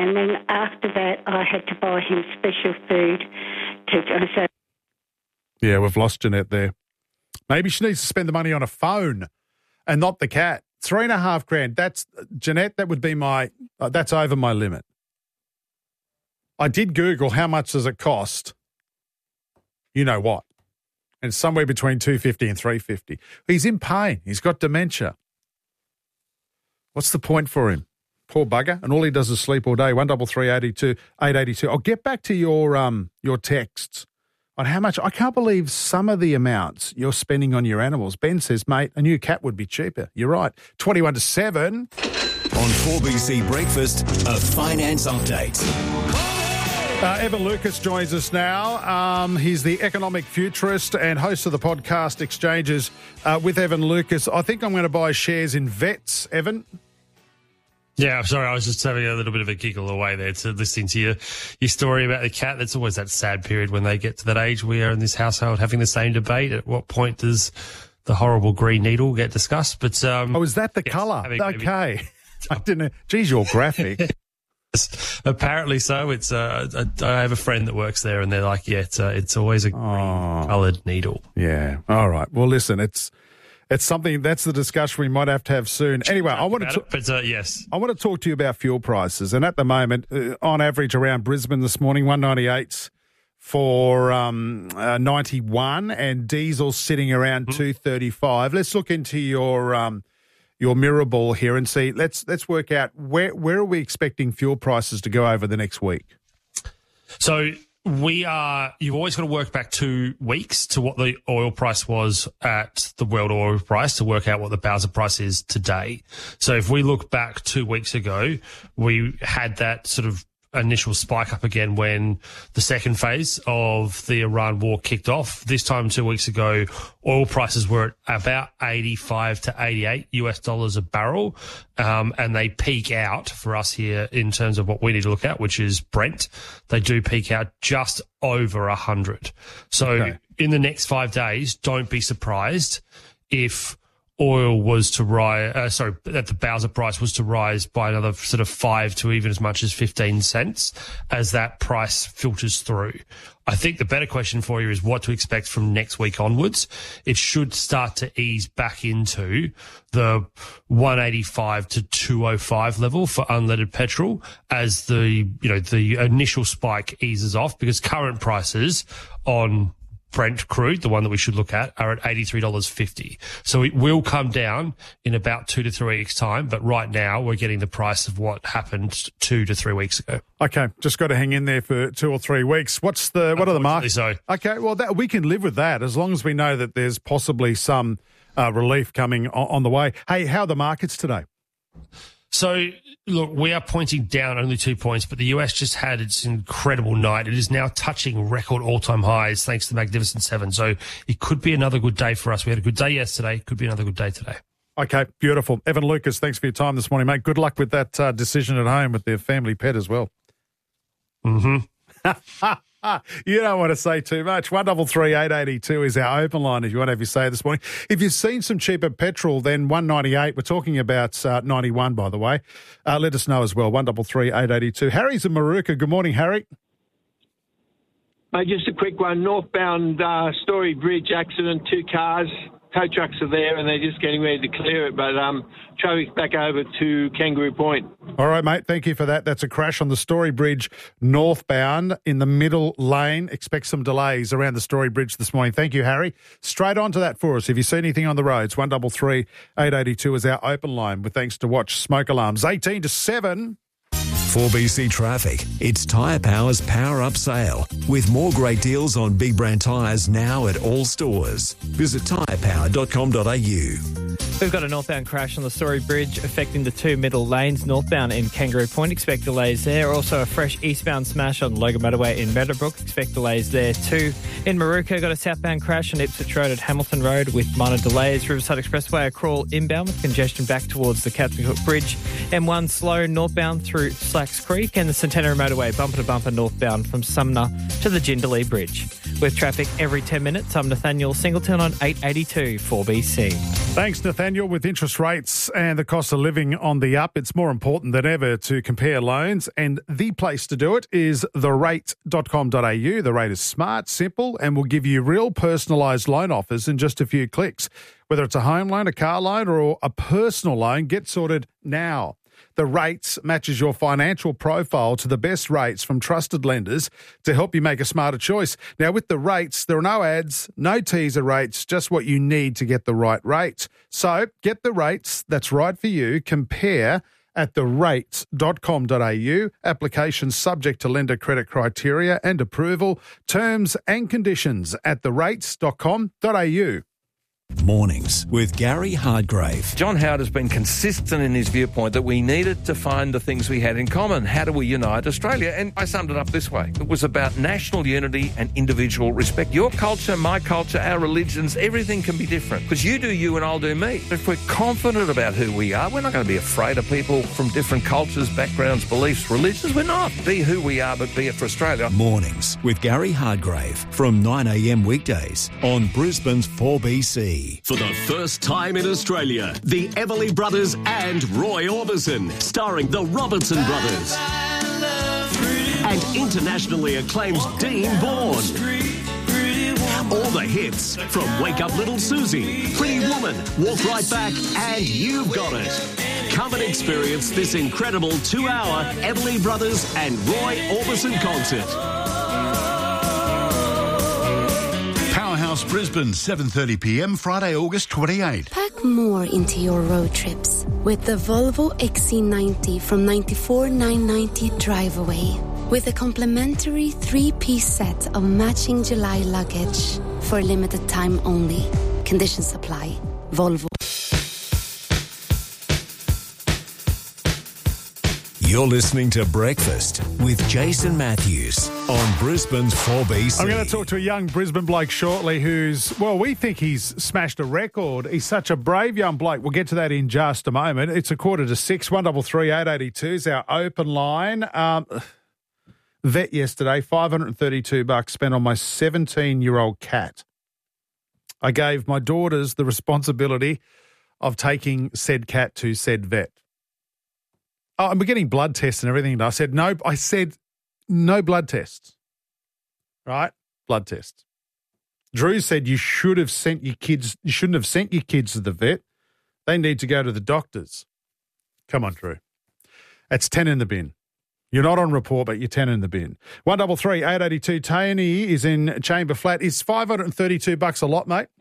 and then after that I had to buy him special food so. Yeah, we've lost Jeanette there. Maybe she needs to spend the money on a phone and not the cat. $3,500. That's, Jeanette, that would be that's over my limit. I did Google how much does it cost. You know what? And it's somewhere between $250 and $350. He's in pain. He's got dementia. What's the point for him? Poor bugger. And all he does is sleep all day. 133-882. I'll get back to your texts on how much. I can't believe some of the amounts you're spending on your animals. Ben says, mate, a new cat would be cheaper. You're right. 21-7. On 4BC Breakfast, a finance update. Evan Lucas joins us now. He's the economic futurist and host of the podcast Exchanges with Evan Lucas. I think I'm going to buy shares in Vets, Evan. Yeah, I'm sorry. I was just having a little bit of a giggle away there to listening to your story about the cat. That's always that sad period when they get to that age. We are in this household having the same debate. At what point does the horrible green needle get discussed? But is that the colour? Okay. I didn't know. Geez, you're graphic. Apparently so. It's I have a friend that works there, and they're like, yeah, it's always a green coloured needle. Yeah. All right. Well, listen, it's something. That's the discussion we might have to have soon. Anyway, I want to talk to you about fuel prices, and at the moment, on average, around Brisbane this morning, 198 for 91, and diesel sitting around 235. Let's look into your mirror ball here and see. Let's work out where are we expecting fuel prices to go over the next week. So you've always got to work back 2 weeks to what the oil price was at the world oil price to work out what the Bowser price is today. So if we look back 2 weeks ago, we had that sort of initial spike up again when the second phase of the Iran war kicked off. This time 2 weeks ago, oil prices were at about 85 to 88 US dollars a barrel. And they peak out for us here in terms of what we need to look at, which is Brent. They do peak out just over 100. So in the next 5 days, don't be surprised if oil was to rise, that the Bowser price was to rise by another sort of 5 to even as much as 15 cents as that price filters through. I think the better question for you is what to expect from next week onwards. It should start to ease back into the 185 to 205 level for unleaded petrol as the initial spike eases off, because current prices on Brent crude, the one that we should look at, are at $83.50. So it will come down in about 2 to 3 weeks' time, but right now we're getting the price of what happened 2 to 3 weeks ago. Okay, just got to hang in there for 2 or 3 weeks. What are the markets? So. Okay, well, we can live with that as long as we know that there's possibly some relief coming on the way. Hey, how are the markets today? So, look, we are pointing down only 2 points, but the US just had its incredible night. It is now touching record all-time highs thanks to the Magnificent Seven. So it could be another good day for us. We had a good day yesterday. Could be another good day today. Okay, beautiful. Evan Lucas, thanks for your time this morning, mate. Good luck with that decision at home with their family pet as well. Mm-hmm. You don't want to say too much. 133-882 is our open line if you want to have your say this morning. If you've seen some cheaper petrol than 198, we're talking about 91, by the way. Let us know as well. 133-882. Harry's in Maruka. Good morning, Harry. Mate, just a quick one. Northbound Story Bridge accident, 2 cars. Tow trucks are there and they're just getting ready to clear it, but traffic's back over to Kangaroo Point. All right, mate, thank you for that. That's a crash on the Story Bridge northbound in the middle lane. Expect some delays around the Story Bridge this morning. Thank you, Harry. Straight on to that for us. If you see anything on the roads, 133-882 is our open line with thanks to Watch Smoke Alarms. 18 to 7. 4BC Traffic. It's Tyre Power's Power Up Sale, with more great deals on big brand tyres now at all stores. Visit tyrepower.com.au. We've got a northbound crash on the Story Bridge affecting the 2 middle lanes northbound in Kangaroo Point. Expect delays there. Also a fresh eastbound smash on Logan Motorway in Meadowbrook. Expect delays there too. In Maruka, got a southbound crash on Ipswich Road at Hamilton Road with minor delays. Riverside Expressway, a crawl inbound with congestion back towards the Captain Cook Bridge. M1 slow northbound through Slacks Creek, and the Centenary Motorway bumper to bumper northbound from Sumner to the Jindalee Bridge. With traffic every 10 minutes, I'm Nathaniel Singleton on 882 4BC. Thanks, Nathaniel. With interest rates and the cost of living on the up, it's more important than ever to compare loans, and the place to do it is therate.com.au. The Rate is smart, simple, and will give you real personalised loan offers in just a few clicks. Whether it's a home loan, a car loan, or a personal loan, get sorted now. The Rates matches your financial profile to the best rates from trusted lenders to help you make a smarter choice. Now, with the Rates, there are no ads, no teaser rates, just what you need to get the right rate. So get the rates that's right for you. Compare at therate.com.au. Applications subject to lender credit criteria and approval. Terms and conditions at therate.com.au. Mornings with Gary Hardgrave. John Howard has been consistent in his viewpoint that we needed to find the things we had in common. How do we unite Australia? And I summed it up this way. It was about national unity and individual respect. Your culture, my culture, our religions, everything can be different. Because you do you and I'll do me. If we're confident about who we are, we're not going to be afraid of people from different cultures, backgrounds, beliefs, religions. We're not. Be who we are, but be it for Australia. Mornings with Gary Hardgrave from 9 a.m. weekdays on Brisbane's 4BC. For the first time in Australia, the Everly Brothers and Roy Orbison, starring the Robertson Brothers. And internationally acclaimed Dean Bourne. All the hits from Wake Up Little Susie, Pretty Woman, Walk Right Back, and You've Got It. Come and experience this incredible 2-hour Everly Brothers and Roy Orbison concert. Powerhouse Brisbane, 7:30 p.m, Friday, August 28. Pack more into your road trips with the Volvo XC90 from $94,990 drive away. With a complimentary 3-piece set of matching July luggage for a limited time only. Conditions apply. Volvo. You're listening to Breakfast with Jason Matthews on Brisbane's 4BC. I'm going to talk to a young Brisbane bloke shortly who's, well, we think he's smashed a record. He's such a brave young bloke. We'll get to that in just a moment. It's 5:45, 133 882 is our open line. Vet yesterday, $532 spent on my 17-year-old cat. I gave my daughters the responsibility of taking said cat to said vet. Oh, and we're getting blood tests and everything. And I said no blood tests. Right? Blood tests. Drew said you shouldn't have sent your kids to the vet. They need to go to the doctors. Come on, Drew. That's 10 in the bin. You're not on report, but you're 10 in the bin. 133 882. Tony is in Chamber Flat. Is $532 a lot, mate?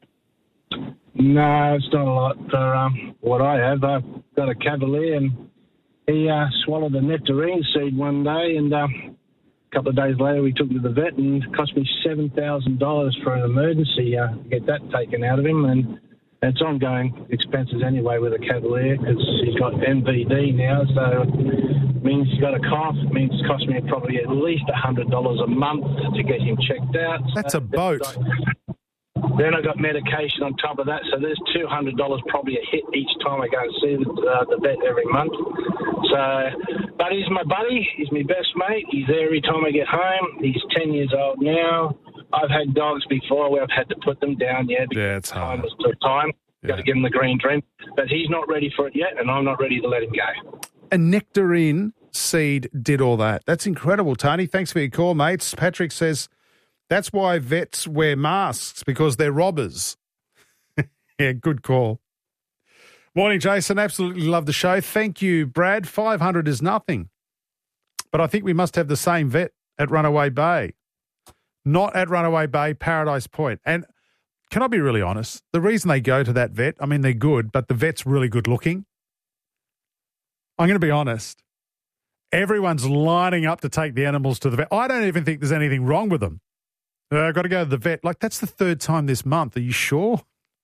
No, it's not a lot for what I have. I've got a Cavalier and he swallowed a nectarine seed one day, and a couple of days later we took him to the vet, and it cost me $7,000 for an emergency to get that taken out of him, and it's ongoing expenses anyway with a Cavalier because he's got MVD now, so it means he's got a cough. It means it's cost me probably at least $100 a month to get him checked out. That's a boat. Then I got medication on top of that, so there's $200 probably a hit each time I go and see the vet every month. So, but he's my buddy. He's my best mate. He's there every time I get home. He's 10 years old now. I've had dogs before where I've had to put them down. Yeah, it's hard. Time was to time. Got to give him the green dream. But he's not ready for it yet, and I'm not ready to let him go. A nectarine seed did all that. That's incredible, Tony. Thanks for your call, mates. Patrick says that's why vets wear masks, because they're robbers. Yeah, good call. Morning, Jason. Absolutely love the show. Thank you, Brad. 500 is nothing. But I think we must have the same vet at Runaway Bay. Not at Runaway Bay, Paradise Point. And can I be really honest? The reason they go to that vet, I mean, they're good, but the vet's really good looking. I'm going to be honest. Everyone's lining up to take the animals to the vet. I don't even think there's anything wrong with them. I've got to go to the vet. Like, that's the third time this month. Are you sure?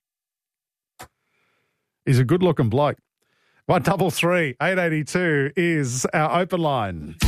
He's a good-looking bloke. 133 882 is our open line.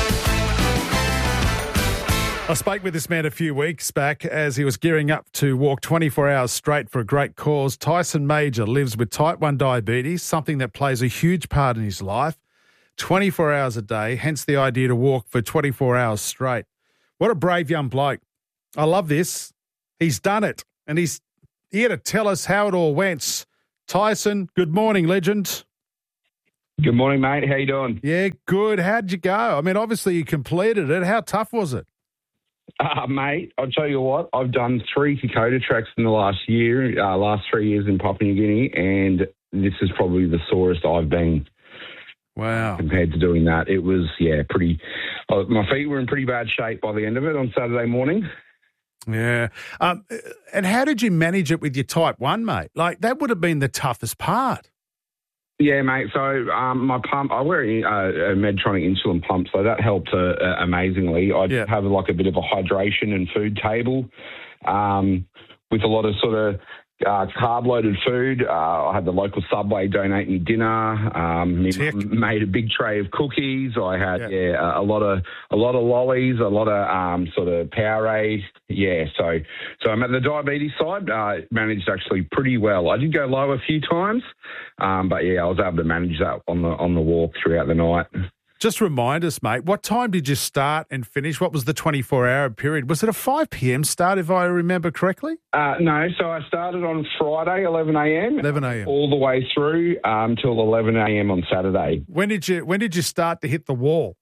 I spoke with this man a few weeks back as he was gearing up to walk 24 hours straight for a great cause. Tyson Major lives with type 1 diabetes, something that plays a huge part in his life. 24 hours a day, hence the idea to walk for 24 hours straight. What a brave young bloke. I love this. He's done it, and he's here to tell us how it all went. Tyson, good morning, legend. Good morning, mate. How you doing? Yeah, good. How'd you go? I mean, obviously you completed it. How tough was it? Mate, I'll tell you what, I've done 3 Kokoda treks in the last 3 years in Papua New Guinea, and this is probably the sorest I've been. Wow. Compared to doing that. It was, pretty, my feet were in pretty bad shape by the end of it on Saturday morning. Yeah. And how did you manage it with your type 1, mate? Like, that would have been the toughest part. Yeah, mate. So my pump, I wear a Medtronic insulin pump, so that helped amazingly. I did have like a bit of a hydration and food table with a lot of sort of carb-loaded food. I had the local Subway donate me dinner. Made a big tray of cookies. I had a lot of lollies, a lot of sort of Powerade. Yeah, so I'm at the diabetes side. Managed actually pretty well. I did go low a few times, but I was able to manage that on the walk throughout the night. Just remind us, mate, what time did you start and finish? What was the 24-hour period? Was it a 5 p.m. start, if I remember correctly? No, so I started on Friday, 11 a.m. 11 a.m. All the way through till 11 a.m. on Saturday. When did you start to hit the wall?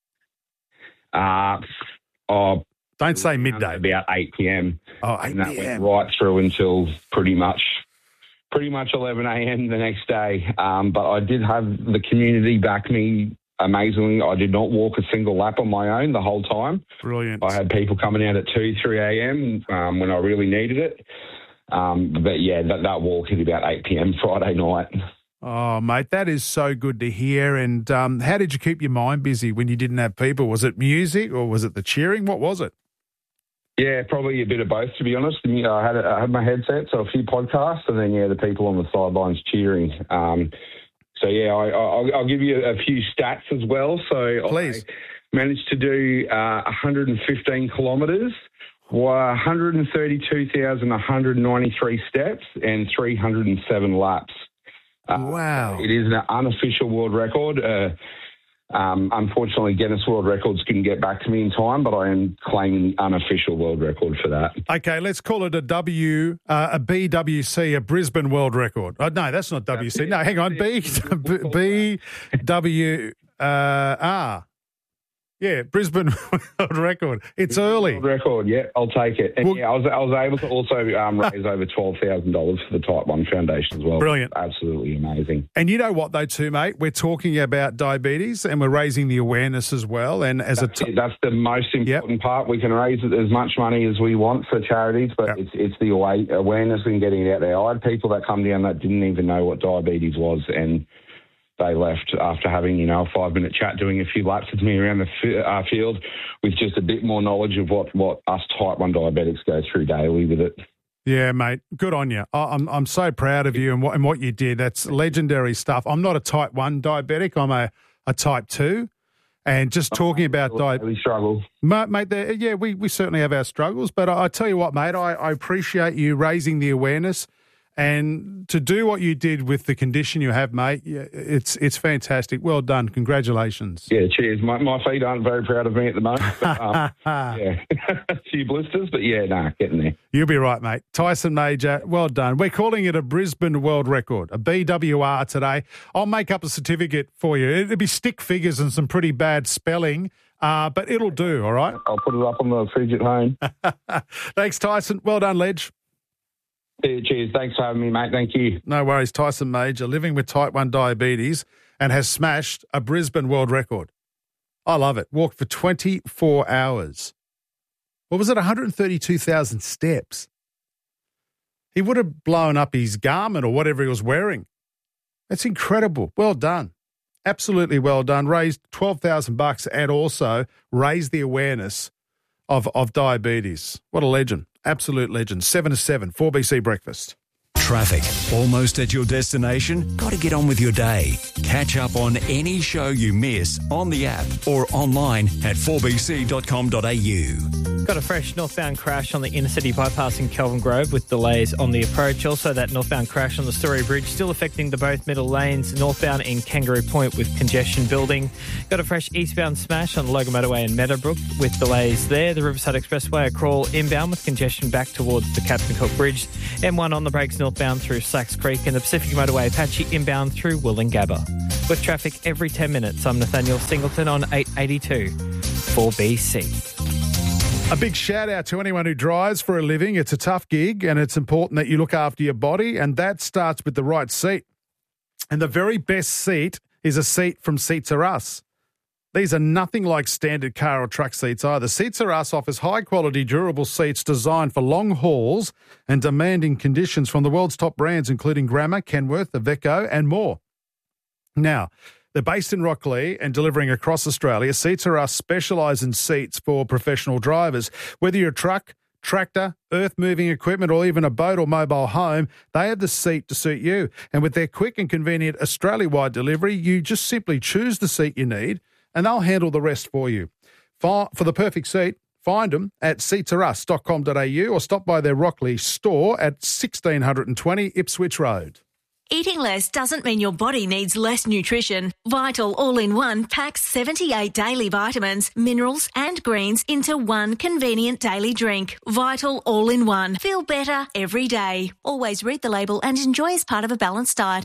Don't say midday. About 8 p.m. Oh, 8 and that p.m. went right through until pretty much 11 a.m. the next day. But I did have the community back me amazingly. I did not walk a single lap on my own the whole time. Brilliant. I had people coming out at 2, 3 a.m. When I really needed it. That walk hit about 8 p.m. Friday night. Oh, mate, that is so good to hear. And how did you keep your mind busy when you didn't have people? Was it music or was it the cheering? What was it? Yeah, probably a bit of both, to be honest. I had my headset, so a few podcasts, and then, the people on the sidelines cheering. I'll give you a few stats as well. So please. I managed to do 115 kilometres, 132,193 steps, and 307 laps. Wow. It is an unofficial world record. Unfortunately, Guinness World Records couldn't get back to me in time, but I am claiming the unofficial world record for that. Okay, let's call it a BWC, a Brisbane World Record. No, that's not WC. No, hang on, BWR. Yeah, Brisbane World Record. It's early. World record, yeah, I'll take it. And I was able to also raise over $12,000 for the Type 1 Foundation as well. Brilliant. Absolutely amazing. And you know what, though, too, mate? We're talking about diabetes and we're raising the awareness as well. And that's the most important part. We can raise as much money as we want for charities, but it's the awareness and getting it out there. I had people that come down that didn't even know what diabetes was, and they left after having, a 5-minute chat, doing a few laps with me around the field with just a bit more knowledge of what us Type 1 diabetics go through daily with it. Yeah, mate. Good on you. I'm so proud of you and what you did. That's legendary stuff. I'm not a Type 1 diabetic. I'm a Type 2. And just talking about diabetes. Struggles. Mate, we certainly have our struggles. But I tell you what, mate, I appreciate you raising the awareness. And to do what you did with the condition you have, mate, it's fantastic. Well done. Congratulations. Yeah, cheers. My feet aren't very proud of me at the moment. But, a few blisters, but getting there. You'll be right, mate. Tyson Major, well done. We're calling it a Brisbane World Record, a BWR today. I'll make up a certificate for you. It'll be stick figures and some pretty bad spelling, but it'll do, all right? I'll put it up on the fridge at home. Thanks, Tyson. Well done, Ledge. Cheers. Thanks for having me, mate. Thank you. No worries. Tyson Major, living with Type 1 diabetes and has smashed a Brisbane world record. I love it. Walked for 24 hours. What was it? 132,000 steps. He would have blown up his garment or whatever he was wearing. That's incredible. Well done. Absolutely well done. Raised $12,000 and also raised the awareness of diabetes. What a legend. Absolute legend. 7 to 7, 4BC Breakfast. Traffic. Almost at your destination? Got to get on with your day. Catch up on any show you miss on the app or online at 4bc.com.au. Got a fresh northbound crash on the inner city bypass in Kelvin Grove with delays on the approach. Also, that northbound crash on the Story Bridge still affecting the both middle lanes. Northbound in Kangaroo Point with congestion building. Got a fresh eastbound smash on Logan Motorway in Meadowbrook with delays there. The Riverside Expressway a crawl inbound with congestion back towards the Captain Cook Bridge. M1 on the brakes northbound through Slacks Creek, and the Pacific Motorway patchy inbound through Wollongabba. With traffic every 10 minutes, I'm Nathaniel Singleton on 882 4BC. A big shout out to anyone who drives for a living. It's a tough gig and it's important that you look after your body, and that starts with the right seat. And the very best seat is a seat from Seats Are Us. These are nothing like standard car or truck seats either. Seats Are Us offers high-quality, durable seats designed for long hauls and demanding conditions from the world's top brands, including Grammer, Kenworth, Iveco, and more. Now, they're based in Rocklea and delivering across Australia. Seats Are Us specialise in seats for professional drivers. Whether you're a truck, tractor, earth-moving equipment, or even a boat or mobile home, they have the seat to suit you. And with their quick and convenient Australia-wide delivery, you just simply choose the seat you need and they'll handle the rest for you. For the perfect seat, find them at seatsarus.com.au or stop by their Rocklea store at 1620 Ipswich Road. Eating less doesn't mean your body needs less nutrition. Vital All-in-One packs 78 daily vitamins, minerals and greens into one convenient daily drink. Vital All-in-One. Feel better every day. Always read the label and enjoy as part of a balanced diet.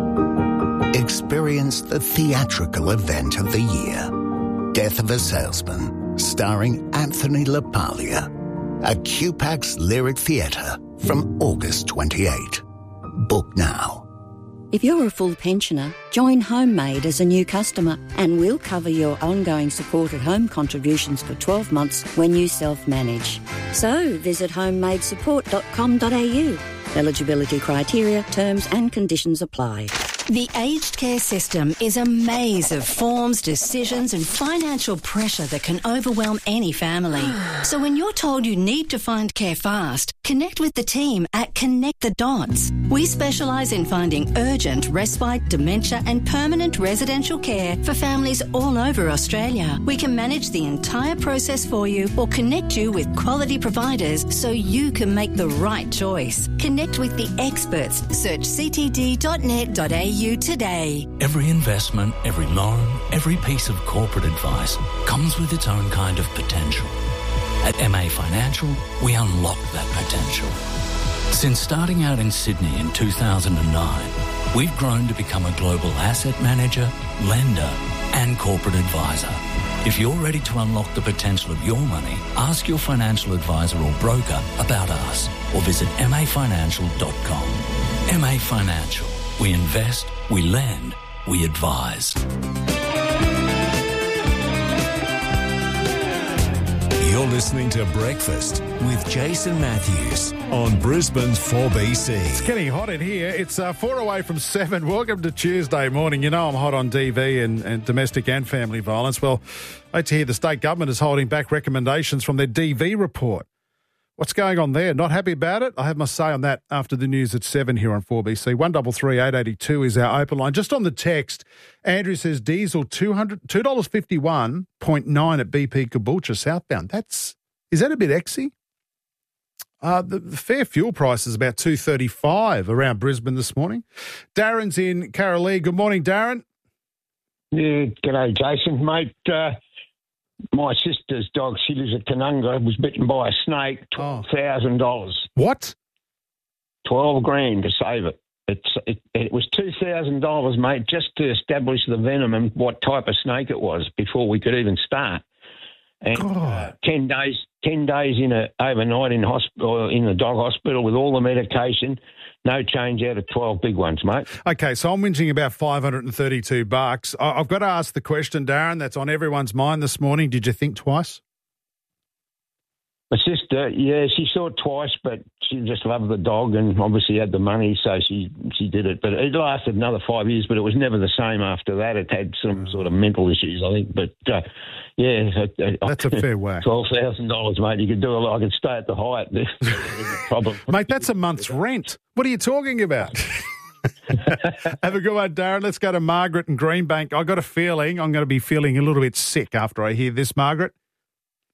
Experience the theatrical event of the year. Death of a Salesman, starring Anthony LaPaglia. At QPAX Lyric Theatre from August 28. Book now. If you're a full pensioner, join HomeMade as a new customer and we'll cover your ongoing supported home contributions for 12 months when you self-manage. So visit homemadesupport.com.au. Eligibility criteria, terms and conditions apply. The aged care system is a maze of forms, decisions and financial pressure that can overwhelm any family. So when you're told you need to find care fast, connect with the team at Connect the Dots. We specialise in finding urgent respite, dementia and permanent residential care for families all over Australia. We can manage the entire process for you or connect you with quality providers so you can make the right choice. Connect with the experts. Search ctd.net.au today. Every investment, every loan, every piece of corporate advice comes with its own kind of potential. At MA Financial, we unlock that potential. Since starting out in Sydney in 2009, we've grown to become a global asset manager, lender and corporate advisor. If you're ready to unlock the potential of your money, ask your financial advisor or broker about us or visit mafinancial.com. MA Financial. We invest, we lend, we advise. You're listening to Breakfast with Jason Matthews on Brisbane's 4BC. It's getting hot in here. It's 4 away from 7. Welcome to Tuesday morning. You know I'm hot on DV and domestic and family violence. Well, wait to hear the state government is holding back recommendations from their DV report. What's going on there? Not happy about it? I have my say on that after the news at 7 here on 4BC. 133 882 is our open line. Just on the text, Andrew says diesel $2.51.9 at BP Caboolture southbound. Is that a bit exy? The fair fuel price is about $2.35 around Brisbane this morning. Darren's in Carolee. Good morning, Darren. Yeah, g'day, Jason. Mate, my sister's dog, she lives at Canunga, was bitten by a snake, $12,000. What? 12 grand to save it. It was $2,000, mate, just to establish the venom and what type of snake it was before we could even start. And 10 days overnight in hospital, in the dog hospital with all the medication. No change out of 12 big ones, mate. Okay, so I'm whinging about $532. I've got to ask the question, Darren, that's on everyone's mind this morning. Did you think twice? My sister, yeah, she saw it twice, but she just loved the dog and obviously had the money, so she did it. But it lasted another 5 years, but it was never the same after that. It had some sort of mental issues, I think. But, yeah. That's a fair whack. $12,000, mate. You could do a lot. I could stay at the Hyatt. There's no problem. Mate, that's a month's rent. What are you talking about? Have a good one, Darren. Let's go to Margaret in Greenbank. I got a feeling I'm going to be feeling a little bit sick after I hear this, Margaret.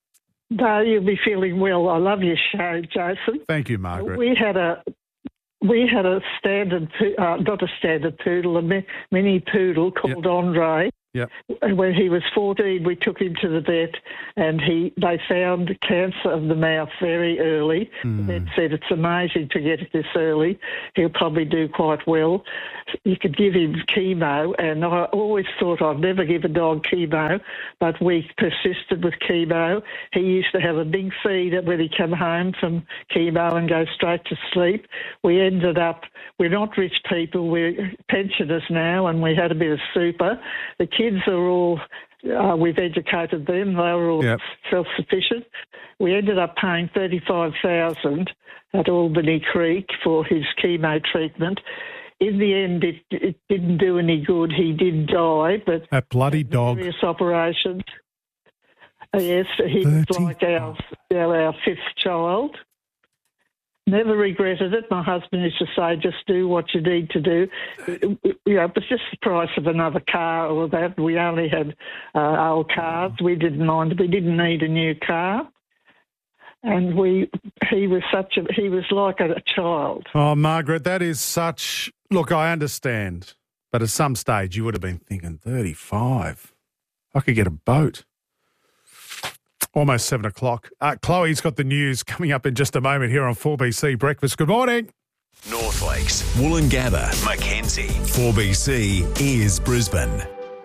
No, you'll be feeling well. I love your show, Jason. Thank you, Margaret. We had a standard, not a standard poodle, a mini poodle called Andre. Yep. When he was 14, we took him to the vet, and they found cancer of the mouth very early. The vet said it's amazing to get it this early. He'll probably do quite well. You could give him chemo, and I always thought I'd never give a dog chemo, but we persisted with chemo. He used to have a big feeder when he came home from chemo and go straight to sleep. We ended up, we're not rich people, we're pensioners now, and we had a bit of super. The kids are all, we've educated them, they were all self-sufficient. We ended up paying $35,000 at Albany Creek for his chemo treatment. In the end, it didn't do any good. He did die, but that bloody dog. Various operations. Yes, he was like our fifth child. Never regretted it. My husband used to say, just do what you need to do. It was just the price of another car or that. We only had old cars. We didn't mind. We didn't need a new car. And he was like a child. Oh, Margaret, that is such... Look, I understand. But at some stage you would have been thinking, 35. I could get a boat. Almost 7 o'clock. Chloe's got the news coming up in just a moment here on 4BC Breakfast. Good morning. North Lakes, Woolloongabba, Mackenzie. 4BC is Brisbane.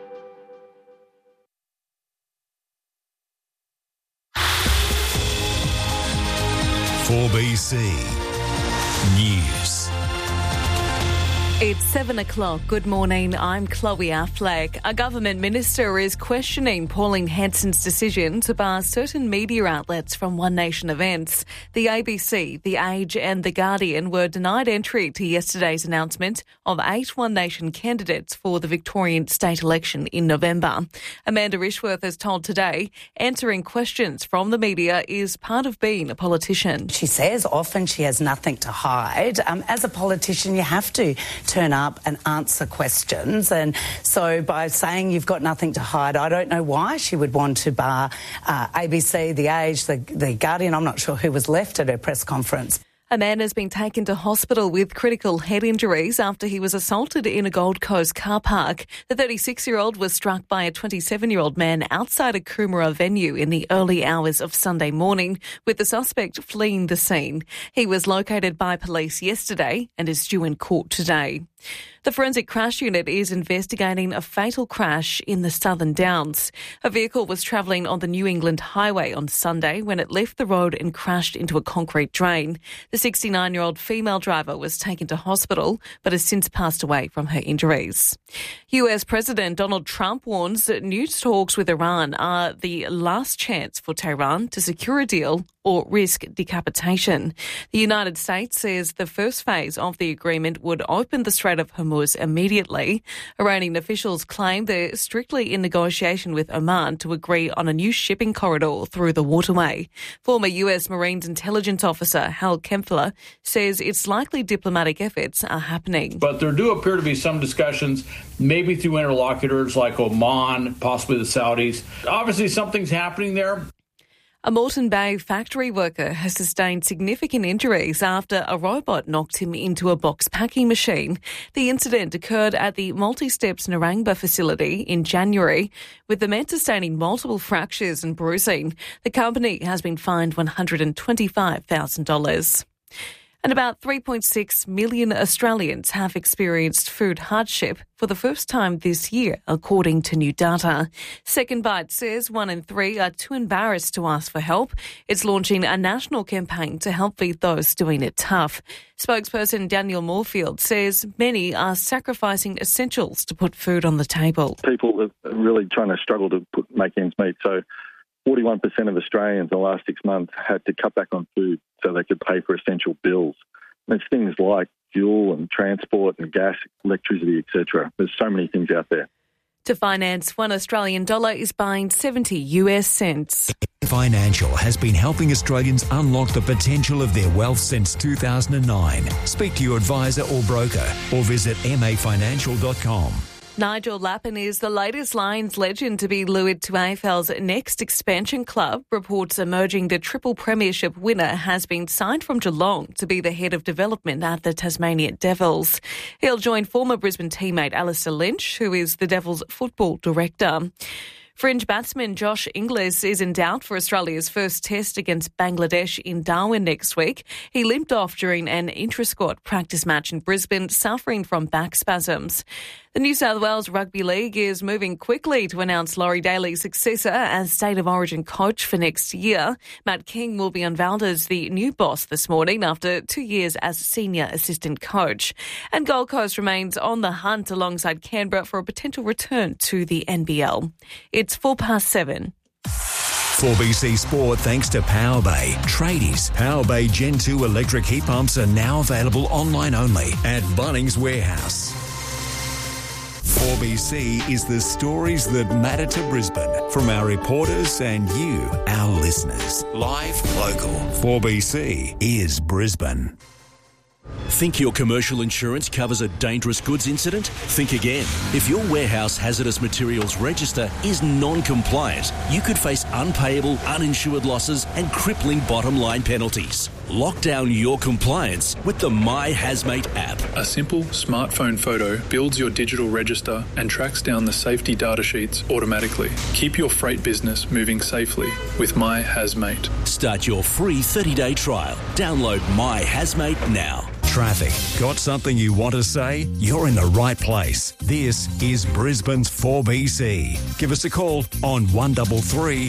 .4BC News. It's 7 o'clock. Good morning. I'm Chloe Affleck. A government minister is questioning Pauline Hanson's decision to bar certain media outlets from One Nation events. The ABC, The Age and The Guardian were denied entry to yesterday's announcement of 8 One Nation candidates for the Victorian state election in November. Amanda Rishworth has told Today answering questions from the media is part of being a politician. She says often she has nothing to hide. As a politician, you have to turn up and answer questions. And so by saying you've got nothing to hide, I don't know why she would want to bar ABC, The Age, The Guardian. I'm not sure who was left at her press conference. A man has been taken to hospital with critical head injuries after he was assaulted in a Gold Coast car park. The 36-year-old was struck by a 27-year-old man outside a Coomera venue in the early hours of Sunday morning, with the suspect fleeing the scene. He was located by police yesterday and is due in court today. The Forensic Crash Unit is investigating a fatal crash in the Southern Downs. A vehicle was travelling on the New England Highway on Sunday when it left the road and crashed into a concrete drain. The 69-year-old female driver was taken to hospital but has since passed away from her injuries. US President Donald Trump warns that new talks with Iran are the last chance for Tehran to secure a deal or risk decapitation. The United States says the first phase of the agreement would open the Strait of Hormuz immediately. Iranian officials claim they're strictly in negotiation with Oman to agree on a new shipping corridor through the waterway. Former US Marines intelligence officer Hal Kempfler says it's likely diplomatic efforts are happening. But there do appear to be some discussions, maybe through interlocutors like Oman, possibly the Saudis. Obviously, something's happening there. A Moreton Bay factory worker has sustained significant injuries after a robot knocked him into a box packing machine. The incident occurred at the Multi-Steps Narangba facility in January, with the man sustaining multiple fractures and bruising. The company has been fined $125,000. And about 3.6 million Australians have experienced food hardship for the first time this year, according to new data. Second Bite says 1 in 3 are too embarrassed to ask for help. It's launching a national campaign to help feed those doing it tough. Spokesperson Daniel Moorfield says many are sacrificing essentials to put food on the table. People are really trying to struggle to make ends meet. So 41% of Australians in the last 6 months had to cut back on food so they could pay for essential bills. And it's things like fuel and transport and gas, electricity, etc. There's so many things out there. To finance, $1 Australian is buying 70 US cents. Financial has been helping Australians unlock the potential of their wealth since 2009. Speak to your advisor or broker or visit mafinancial.com. Nigel Lappin is the latest Lions legend to be lured to AFL's next expansion club. Reports emerging the triple premiership winner has been signed from Geelong to be the head of development at the Tasmanian Devils. He'll join former Brisbane teammate Alistair Lynch, who is the Devils football director. Fringe batsman Josh Inglis is in doubt for Australia's first test against Bangladesh in Darwin next week. He limped off during an intra-squad practice match in Brisbane, suffering from back spasms. The New South Wales Rugby League is moving quickly to announce Laurie Daly's successor as State of Origin coach for next year. Matt King will be unveiled as the new boss this morning after 2 years as senior assistant coach. And Gold Coast remains on the hunt alongside Canberra for a potential return to the NBL. It's 7:04. 4BC Sport thanks to Power Bay. Tradies, Power Bay Gen 2 electric heat pumps are now available online only at Bunnings Warehouse. 4BC is the stories that matter to Brisbane from our reporters and you, our listeners. Live, local. 4BC is Brisbane. Think your commercial insurance covers a dangerous goods incident? Think again. If your warehouse hazardous materials register is non-compliant, you could face unpayable, uninsured losses and crippling bottom line penalties. Lock down your compliance with the My Hazmate app. A simple smartphone photo builds your digital register and tracks down the safety data sheets automatically. Keep your freight business moving safely with My Hazmate. Start your free 30-day trial. Download My Hazmate now. Traffic. Got something you want to say? You're in the right place. This is Brisbane's 4BC. Give us a call on 133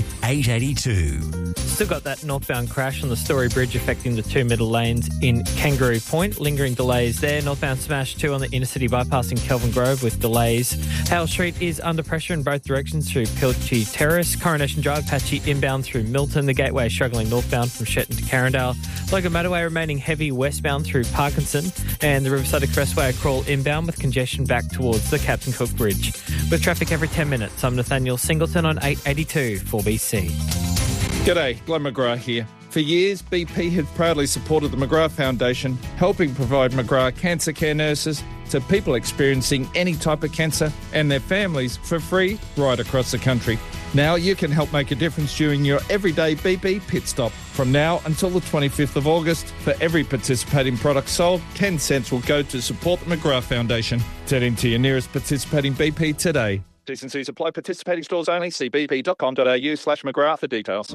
882. Still got that northbound crash on the Story Bridge affecting the two middle lanes in Kangaroo Point. Lingering delays there. Northbound smash 2 on the inner city bypass in Kelvin Grove with delays. Hale Street is under pressure in both directions through Pilchie Terrace. Coronation Drive patchy inbound through Milton. The Gateway struggling northbound from Shetton to Carindale. Logan Motorway remaining heavy westbound through Parkinson. And the Riverside Expressway a crawl inbound with congestion back towards the Captain Cook Bridge. With traffic every 10 minutes, I'm Nathaniel Singleton on 882 4BC. G'day, Glenn McGrath here. For years, BP has proudly supported the McGrath Foundation, helping provide McGrath cancer care nurses to people experiencing any type of cancer and their families for free right across the country. Now you can help make a difference during your everyday BP pit stop. From now until the 25th of August, for every participating product sold, 10 cents will go to support the McGrath Foundation. Head into your nearest participating BP today. Decencies apply. Participating stores only. See bp.com.au/McGrath for details.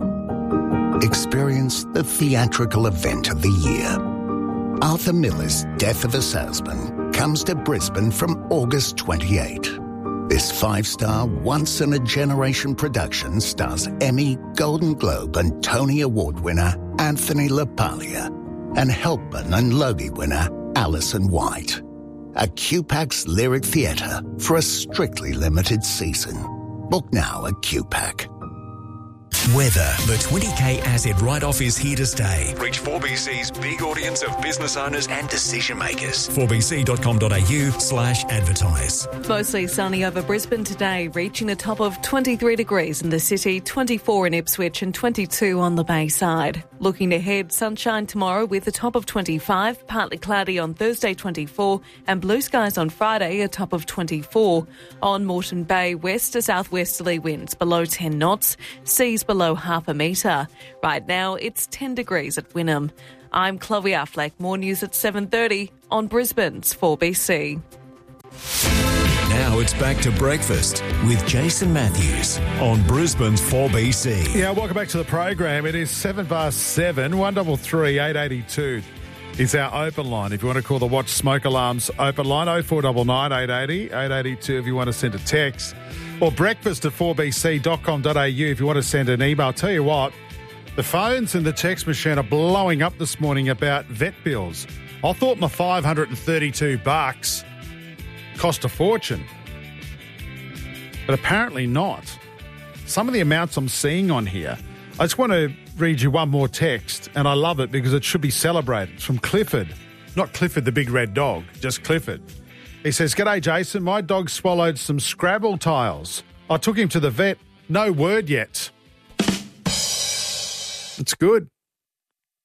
Experience the theatrical event of the year. Arthur Miller's Death of a Salesman comes to Brisbane from August 28. This 5-star, once-in-a-generation production stars Emmy, Golden Globe and Tony Award winner Anthony LaPaglia and Helpman and Logie winner Alison White. A QPAC's Lyric Theatre for a strictly limited season. Book now at QPAC. Weather. The 20K asset write-off is here to stay. Reach 4BC's big audience of business owners and decision makers. 4bc.com.au/advertise. Mostly sunny over Brisbane today, reaching a top of 23 degrees in the city, 24 in Ipswich and 22 on the Bayside. Looking ahead, sunshine tomorrow with a top of 25, partly cloudy on Thursday 24 and blue skies on Friday, a top of 24. On Moreton Bay, west to southwesterly winds below 10 knots, seas below half a metre. Right now, it's 10 degrees at Wynnum. I'm Chloe Affleck. More news at 7:30 on Brisbane's 4BC. Now it's back to breakfast with Jason Matthews on Brisbane's 4BC. Yeah, welcome back to the program. It is 7:07, 133 882 is our open line. If you want to call the Watch Smoke Alarms open line, 0499 880 882 if you want to send a text. Or breakfast at 4bc.com.au if you want to send an email. I'll tell you what, the phones and the text machine are blowing up this morning about vet bills. I thought my $532 cost a fortune, but apparently not. Some of the amounts I'm seeing on here, I just want to read you one more text, and I love it because it should be celebrated. It's from Clifford, not Clifford the big red dog, just Clifford. He says, "G'day, Jason. My dog swallowed some Scrabble tiles. I took him to the vet. No word yet." It's good.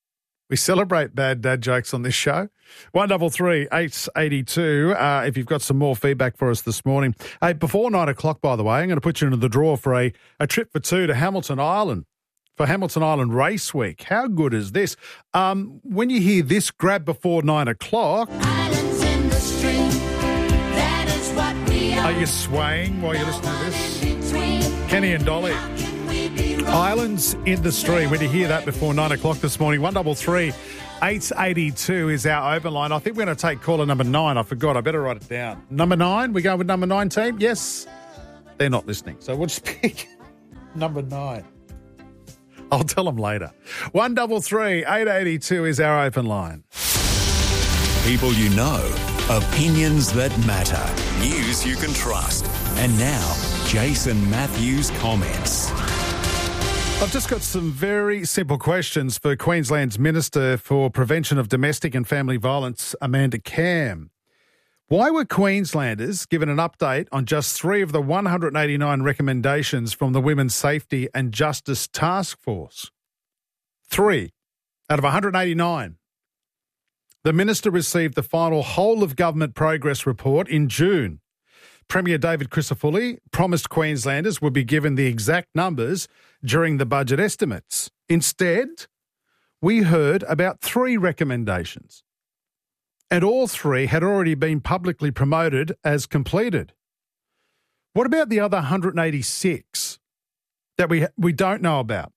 We celebrate bad dad jokes on this show. 133 882. If you've got some more feedback for us this morning. Hey, before 9 o'clock, by the way, I'm going to put you into the draw for a trip for two to Hamilton Island for Hamilton Island Race Week. How good is this? When you hear this grab before 9 o'clock, Islands in the stream, that is what we are you swaying while you're listening to this? Kenny and Dolly. Islands in the Stream. When you hear that before 9 o'clock this morning, 133 882 is our open line. I think we're going to take caller number 9. I forgot. I better write it down. Number 9? We going with number 9 team? Yes. They're not listening. So we'll just pick number 9. I'll tell them later. 133 882 is our open line. People you know, opinions that matter, news you can trust. And now, Jason Matthews comments. I've just got some very simple questions for Queensland's Minister for Prevention of Domestic and Family Violence, Amanda Cam. Why were Queenslanders given an update on just 3 of the 189 recommendations from the Women's Safety and Justice Task Force? 3 out of 189. The Minister received the final whole-of-government progress report in June. Premier David Crisafulli promised Queenslanders would be given the exact numbers during the budget estimates. Instead, we heard about 3 recommendations, and all 3 had already been publicly promoted as completed. What about the other 186 that we don't know about?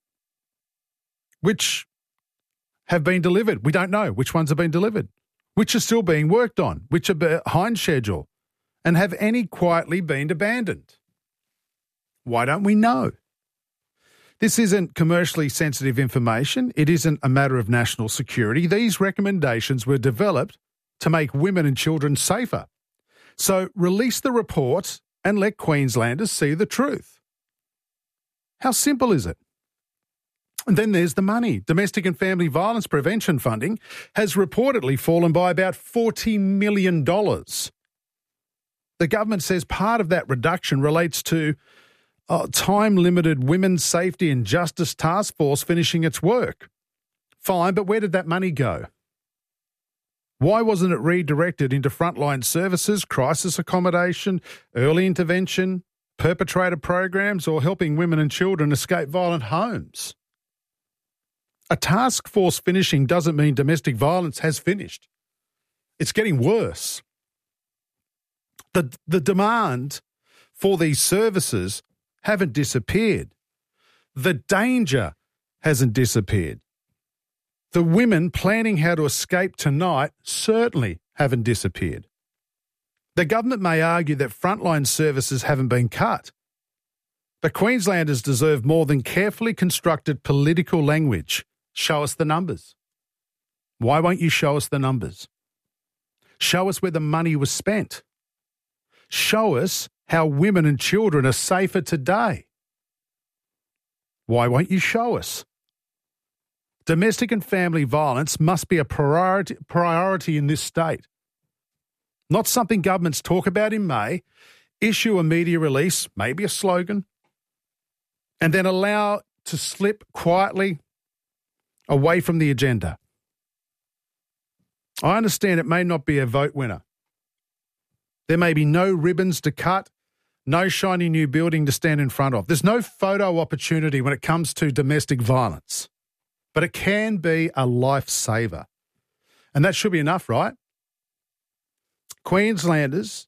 Which have been delivered? We don't know which ones have been delivered, which are still being worked on, which are behind schedule, and have any quietly been abandoned? Why don't we know? This isn't commercially sensitive information. It isn't a matter of national security. These recommendations were developed to make women and children safer. So release the report and let Queenslanders see the truth. How simple is it? And then there's the money. Domestic and family violence prevention funding has reportedly fallen by about $40 million. The government says part of that reduction relates to time-limited Women's Safety and Justice Task Force finishing its work. Fine, but where did that money go? Why wasn't it redirected into frontline services, crisis accommodation, early intervention, perpetrator programs, or helping women and children escape violent homes? A task force finishing doesn't mean domestic violence has finished. It's getting worse. The demand for these services haven't disappeared. The danger hasn't disappeared. The women planning how to escape tonight certainly haven't disappeared. The government may argue that frontline services haven't been cut, but Queenslanders deserve more than carefully constructed political language. Show us the numbers. Why won't you show us the numbers? Show us where the money was spent. Show us how women and children are safer today. Why won't you show us? Domestic and family violence must be a priority in this state. Not something governments talk about in May, issue a media release, maybe a slogan, and then allow to slip quietly away from the agenda. I understand it may not be a vote winner. There may be no ribbons to cut, no shiny new building to stand in front of. There's no photo opportunity when it comes to domestic violence, but it can be a lifesaver. And that should be enough, right? Queenslanders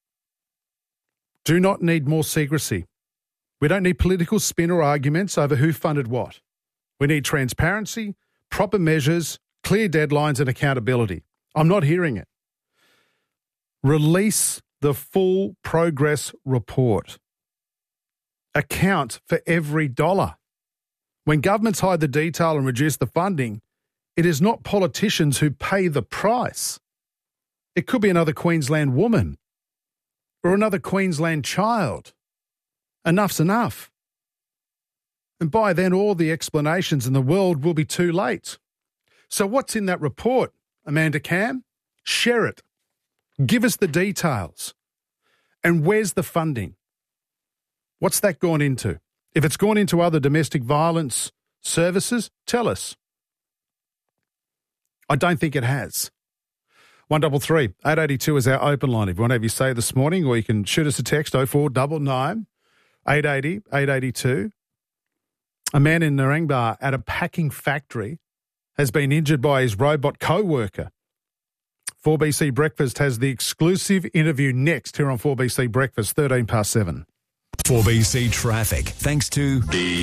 do not need more secrecy. We don't need political spin or arguments over who funded what. We need transparency, proper measures, clear deadlines and accountability. I'm not hearing it. Release the full progress report. Account for every dollar. When governments hide the detail and reduce the funding, it is not politicians who pay the price. It could be another Queensland woman or another Queensland child. Enough's enough. And by then, all the explanations in the world will be too late. So what's in that report, Amanda Cam? Share it. Give us the details. And where's the funding? What's that gone into? If it's gone into other domestic violence services, tell us. I don't think it has. 133 882 is our open line. If you want to have your say this morning, or you can shoot us a text 0499 880 882. A man in Narangba at a packing factory has been injured by his robot co-worker. 4BC Breakfast has the exclusive interview next here on 4BC Breakfast, 13 past 7. 4BC Traffic, thanks to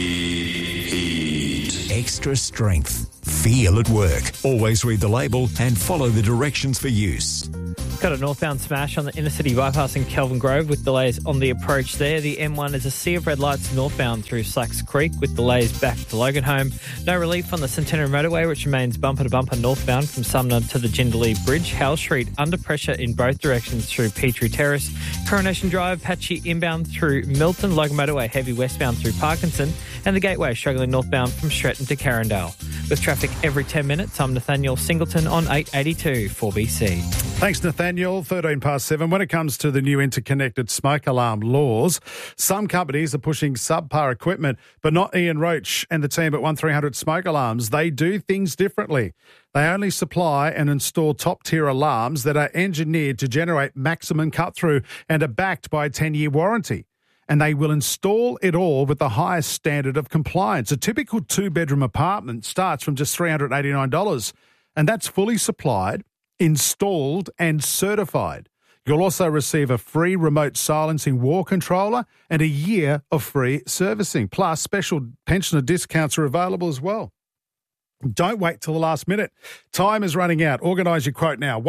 Heat. Extra strength. Feel at work. Always read the label and follow the directions for use. Got a northbound smash on the inner city bypass in Kelvin Grove with delays on the approach there. The M1 is a sea of red lights northbound through Slacks Creek with delays back to Loganholme. No relief on the Centenary Motorway, which remains bumper to bumper northbound from Sumner to the Jindalee Bridge. Howell Street under pressure in both directions through Petrie Terrace. Coronation Drive patchy inbound through Milton. Logan Motorway heavy westbound through Parkinson. And the Gateway struggling northbound from Stretton to Carindale. With traffic every 10 minutes, I'm Nathaniel Singleton on 882 4BC. Thanks, Nathaniel. 13 past 7. When it comes to the new interconnected smoke alarm laws, some companies are pushing subpar equipment, but not Ian Roach and the team at 1300 Smoke Alarms. They do things differently. They only supply and install top-tier alarms that are engineered to generate maximum cut-through and are backed by a 10-year warranty. And they will install it all with the highest standard of compliance. A typical two-bedroom apartment starts from just $389, and that's fully supplied, installed and certified. You'll also receive a free remote silencing wall controller and a year of free servicing. Plus, special pensioner discounts are available as well. Don't wait till the last minute. Time is running out. Organise your quote now.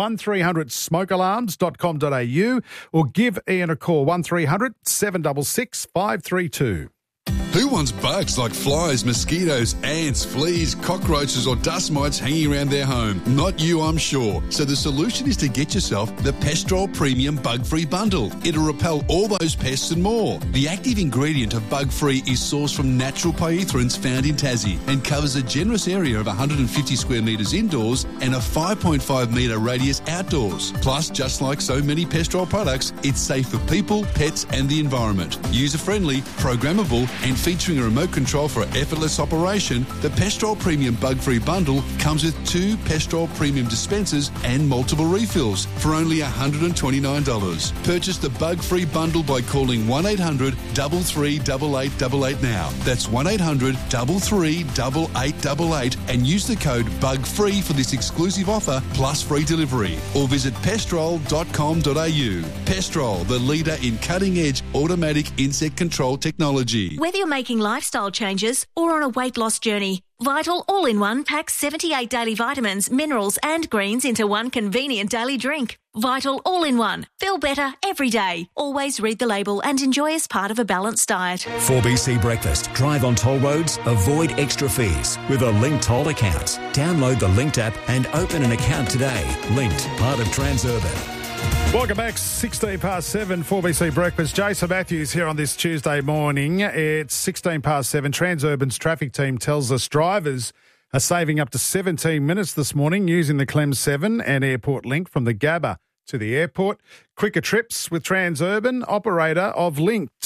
1300smokealarms.com.au or give Ian a call. 1300 766 532. Who wants bugs like flies, mosquitoes, ants, fleas, cockroaches or dust mites hanging around their home? Not you, I'm sure. So the solution is to get yourself the Pestrol Premium Bug-Free Bundle. It'll repel all those pests and more. The active ingredient of Bug-Free is sourced from natural pyrethroids found in Tassie and covers a generous area of 150 square metres indoors and a 5.5 metre radius outdoors. Plus, just like so many Pestrol products, it's safe for people, pets and the environment. User-friendly, programmable and featuring a remote control for effortless operation, the Pestrol Premium Bug-Free Bundle comes with 2 Pestrol Premium dispensers and multiple refills for only $129. Purchase the Bug-Free Bundle by calling 1-800-338888 now. That's 1-800-338888 and use the code BUGFREE for this exclusive offer plus free delivery. Or visit pestrol.com.au. Pestrol, the leader in cutting-edge automatic insect control technology. Whether you're making lifestyle changes or on a weight loss journey, Vital All-in-One packs 78 daily vitamins, minerals and greens into one convenient daily drink. Vital All-in-One. Feel better every day. Always read the label and enjoy as part of a balanced diet. 4BC Breakfast. Drive on toll roads, avoid extra fees with a Linked Toll account. Download the Linked app and open an account today. Linked, part of Transurban. Welcome back, 16 past 7, 4BC Breakfast. Jason Matthews here on this Tuesday morning. It's 16 past 7. Transurban's traffic team tells us drivers are saving up to 17 minutes this morning using the Clem 7 and Airport Link from the Gabba to the airport. Quicker trips with Transurban, operator of Linked.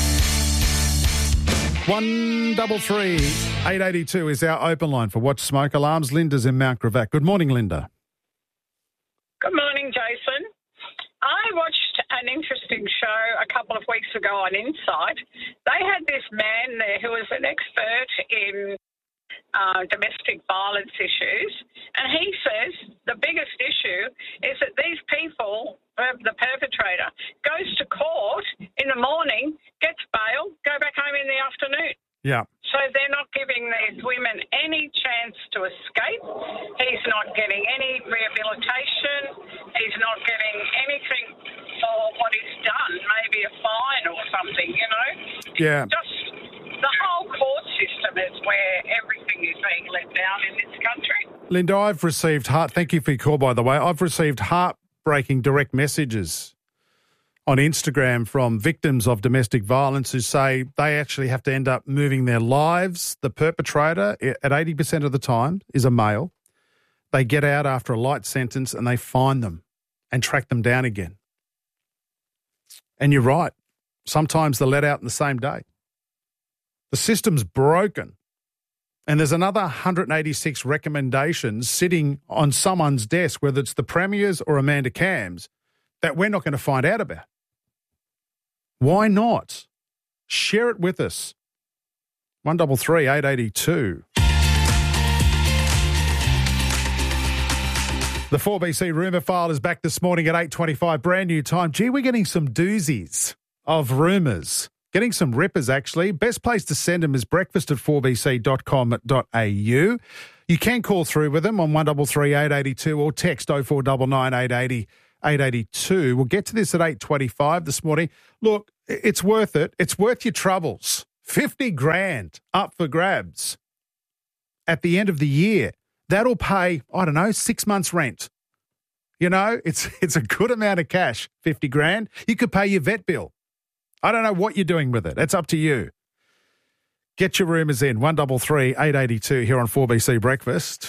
133 882 is our open line for Watch Smoke Alarms. Linda's in Mount Gravatt. Good morning, Linda. Good morning, Jason. I watched an interesting show a couple of weeks ago on Insight. They had this man there who was an expert in domestic violence issues, and he says the biggest issue is that these people, the perpetrator, goes to court in the morning, gets bail, go back home in the afternoon. Yeah. So they're not giving these women any chance to escape. He's not getting any rehabilitation. He's not getting anything for what he's done, maybe a fine or something, you know? Yeah. Just the whole court system is where everything is being let down in this country. Linda, I've received thank you for your call, by the way. I've received heartbreaking direct messages on Instagram from victims of domestic violence who say they actually have to end up moving their lives. The perpetrator, at 80% of the time, is a male. They get out after a light sentence and they find them and track them down again. And you're right. Sometimes they're let out in the same day. The system's broken. And there's another 186 recommendations sitting on someone's desk, whether it's the Premier's or Amanda Camm's, that we're not going to find out about. Why not? Share it with us. 133 882. The 4BC rumour file is back this morning at 8:25, brand new time. Gee, we're getting some doozies of rumours. Getting some rippers, actually. Best place to send them is breakfast@4bc.com.au. You can call through with them on 133 882 or text 0499 880 882. We'll get to this at 8:25 this morning. Look, it's worth it. It's worth your troubles. 50 grand up for grabs at the end of the year. That'll pay, 6 months' rent. You know, it's a good amount of cash, 50 grand. You could pay your vet bill. I don't know what you're doing with it. It's up to you. Get your rumours in, 133 882 here on 4BC Breakfast.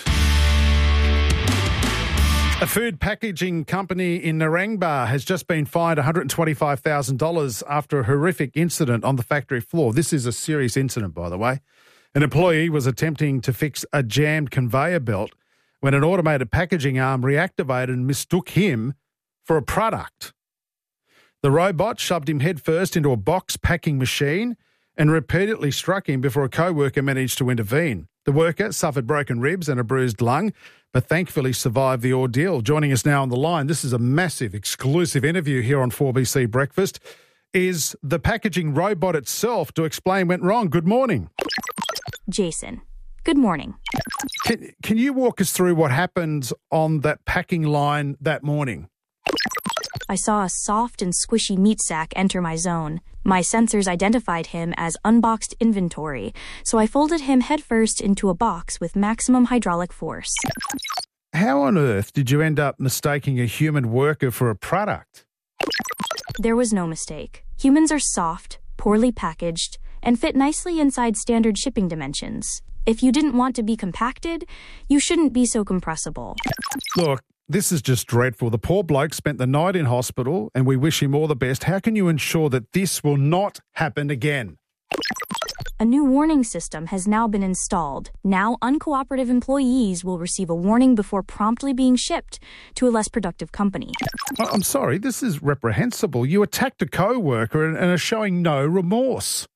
A food packaging company in Narangba has just been fined $125,000 after a horrific incident on the factory floor. This is a serious incident, by the way. An employee was attempting to fix a jammed conveyor belt when an automated packaging arm reactivated and mistook him for a product. The robot shoved him headfirst into a box packing machine and repeatedly struck him before a co-worker managed to intervene. The worker suffered broken ribs and a bruised lung, but thankfully survived the ordeal. Joining us now on the line, this is a massive exclusive interview here on 4BC Breakfast, is the packaging robot itself to explain what went wrong. Good morning. Jason, good morning. Can you walk us through what happened on that packing line that morning? I saw a soft and squishy meat sack enter my zone. My sensors identified him as unboxed inventory, so I folded him headfirst into a box with maximum hydraulic force. How on earth did you end up mistaking a human worker for a product? There was no mistake. Humans are soft, poorly packaged, and fit nicely inside standard shipping dimensions. If you didn't want to be compacted, you shouldn't be so compressible. Look, this is just dreadful. The poor bloke spent the night in hospital and we wish him all the best. How can you ensure that this will not happen again? A new warning system has now been installed. Now, uncooperative employees will receive a warning before promptly being shipped to a less productive company. I'm sorry, this is reprehensible. You attacked a co-worker and are showing no remorse.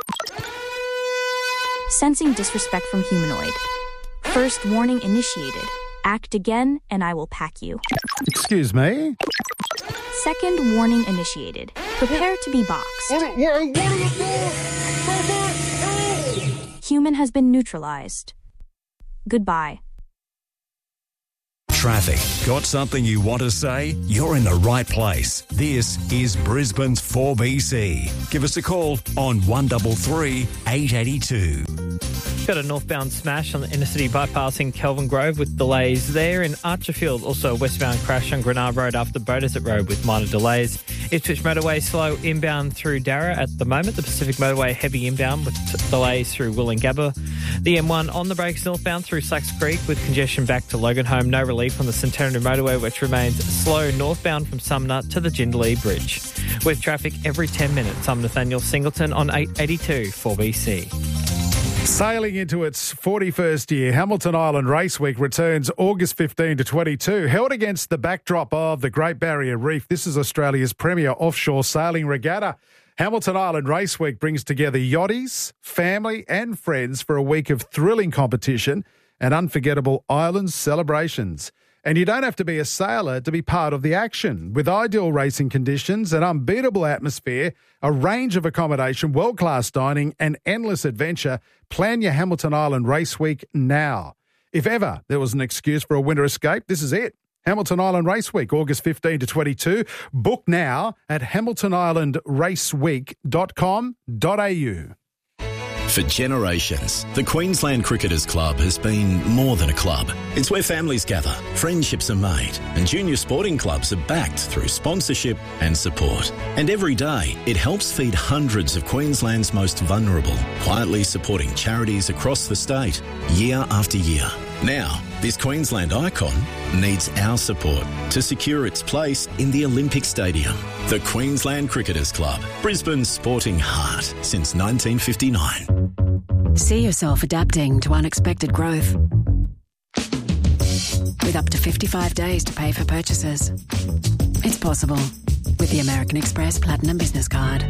Sensing disrespect from humanoid. First warning initiated. Act again and I will pack you. Excuse me? Second warning initiated. Prepare to be boxed. Human has been neutralized. Goodbye. Traffic. Got something you want to say? You're in the right place. This is Brisbane's 4BC. Give us a call on 133 882. Got a northbound smash on the inner city bypassing Kelvin Grove with delays there. In Archerfield, also a westbound crash on Granard Road after Beaudesert Road with minor delays. Ipswich Motorway slow inbound through Darra at the moment. The Pacific Motorway heavy inbound with delays through Wollongabba. The M1 on the brakes northbound through Slacks Creek with congestion back to Loganholme. No relief on the Centenary Motorway, which remains slow northbound from Sumner to the Jindalee Bridge. With traffic every 10 minutes, I'm Nathaniel Singleton on 882 4BC. Sailing into its 41st year, Hamilton Island Race Week returns August 15 to 22. Held against the backdrop of the Great Barrier Reef, this is Australia's premier offshore sailing regatta. Hamilton Island Race Week brings together yachties, family and friends for a week of thrilling competition and unforgettable island celebrations. And you don't have to be a sailor to be part of the action. With ideal racing conditions, an unbeatable atmosphere, a range of accommodation, world-class dining and endless adventure, plan your Hamilton Island Race Week now. If ever there was an excuse for a winter escape, this is it. Hamilton Island Race Week, August 15 to 22. Book now at hamiltonislandraceweek.com.au. For generations, the Queensland Cricketers Club has been more than a club. It's where families gather, friendships are made, and junior sporting clubs are backed through sponsorship and support. And every day, it helps feed hundreds of Queensland's most vulnerable, quietly supporting charities across the state, year after year. Now, this Queensland icon needs our support to secure its place in the Olympic Stadium. The Queensland Cricketers Club, Brisbane's sporting heart since 1959. See yourself adapting to unexpected growth. With up to 55 days to pay for purchases. It's possible with the American Express Platinum Business Card.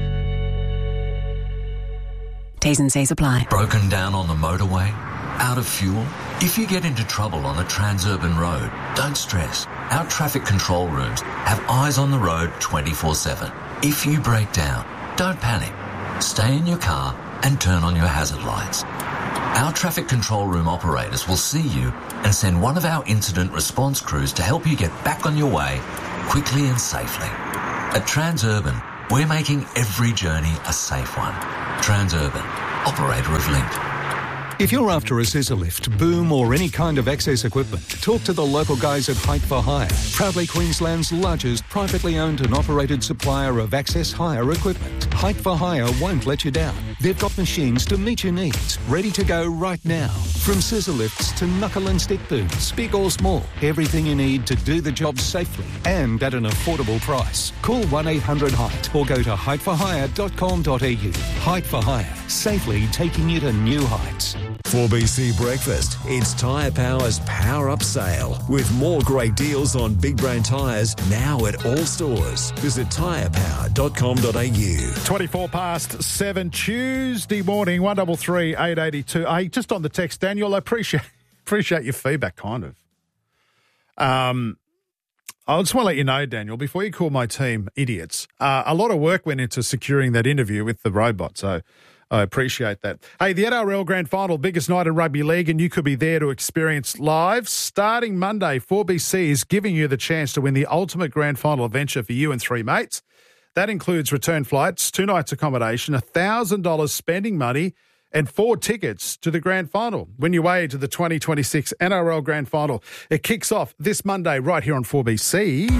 T's and C's apply. Broken down on the motorway? Out of fuel? If you get into trouble on a Transurban road, don't stress. Our traffic control rooms have eyes on the road 24/7. If you break down, don't panic. Stay in your car and turn on your hazard lights. Our traffic control room operators will see you and send one of our incident response crews to help you get back on your way quickly and safely. At Transurban, we're making every journey a safe one. Transurban, operator of Link. If you're after a scissor lift, boom or any kind of access equipment, talk to the local guys at Height for Hire, proudly Queensland's largest privately owned and operated supplier of access hire equipment. Height for Hire won't let you down. They've got machines to meet your needs, ready to go right now. From scissor lifts to knuckle and stick booms, big or small, everything you need to do the job safely and at an affordable price. Call 1-800-HEIGHT or go to heightforhire.com.au. Height for Hire, safely taking you to new heights. 4BC Breakfast. It's Tyre Power's Power Up Sale with more great deals on big brand tyres now at all stores. Visit tyrepower.com.au. 7 Tuesday morning, 133 882. Hey, just on the text, Daniel, I appreciate your feedback, kind of. I just want to let you know, Daniel, before you call my team idiots, a lot of work went into securing that interview with the robot, so I appreciate that. Hey, the NRL Grand Final, biggest night in rugby league, and you could be there to experience live. Starting Monday, 4BC is giving you the chance to win the ultimate Grand Final adventure for you and three mates. That includes return flights, 2 nights accommodation, $1,000 spending money, and 4 tickets to the Grand Final. Win your way to the 2026 NRL Grand Final. It kicks off this Monday right here on 4BC.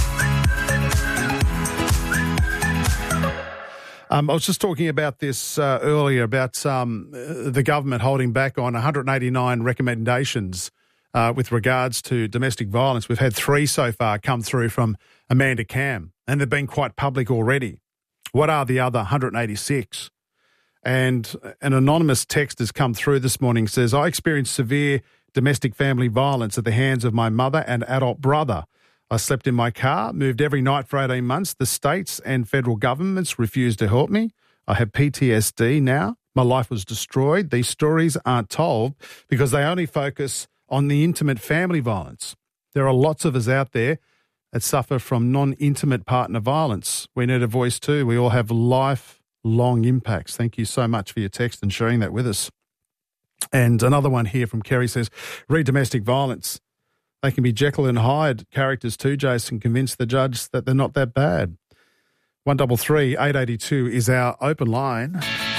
I was just talking about this earlier, about the government holding back on 189 recommendations with regards to domestic violence. We've had 3 so far come through from Amanda Cam, and they've been quite public already. What are the other 186? And an anonymous text has come through this morning, says, I experienced severe domestic family violence at the hands of my mother and adult brother. I slept in my car, moved every night for 18 months. The states and federal governments refused to help me. I have PTSD now. My life was destroyed. These stories aren't told because they only focus on the intimate family violence. There are lots of us out there that suffer from non-intimate partner violence. We need a voice too. We all have lifelong impacts. Thank you so much for your text and sharing that with us. And another one here from Kerry says, read domestic violence. They can be Jekyll and Hyde characters too, Jason. Convince the judge that they're not that bad. 133 882 is our open line.